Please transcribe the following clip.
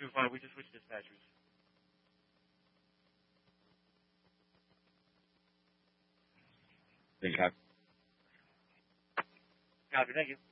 2-5, we just switched dispatchers. Okay. Copy, thank you.